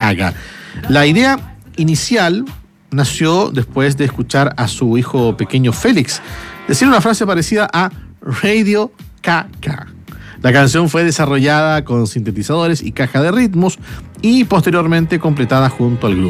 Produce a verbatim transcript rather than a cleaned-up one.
Gaga. La idea inicial nació después de escuchar a su hijo pequeño Félix decir una frase parecida a Radio Gaga. La canción fue desarrollada con sintetizadores y caja de ritmos y posteriormente completada junto al grupo.